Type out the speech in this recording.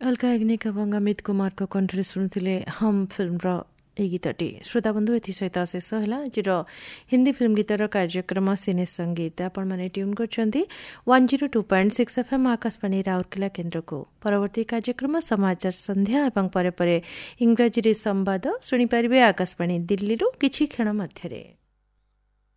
अलका याग्निक ଏବଂ ଅମିତ କୁମାରଙ୍କ କଣ୍ଠରେ ଶୁଣୁଥିଲେ ହମ୍ ଫିଲ୍ମର ଏହି ଗୀତଟି। ଶ୍ରୋତାବନ୍ଧୁ, ଏଥିସହିତ ଶେଷ ହେଲା ଆଜିର ହିନ୍ଦୀ ଫିଲ୍ମ ଗୀତର କାର୍ଯ୍ୟକ୍ରମ ସିନେ ସଙ୍ଗୀତ। ଆପଣମାନେ ଟ୍ୟୁନ୍ କରିଛନ୍ତି 102.6 FM ଆକାଶବାଣୀ ରାଉରକେଲା କେନ୍ଦ୍ରକୁ। ପରବର୍ତ୍ତୀ କାର୍ଯ୍ୟକ୍ରମ ସମାଚାର ସନ୍ଧ୍ୟା ଏବଂ ପରେ ପରେ ଇଂରାଜୀରେ ସମ୍ବାଦ ଶୁଣିପାରିବେ ଆକାଶବାଣୀ ଦିଲ୍ଲୀରୁ କିଛି କ୍ଷଣ ମଧ୍ୟରେ।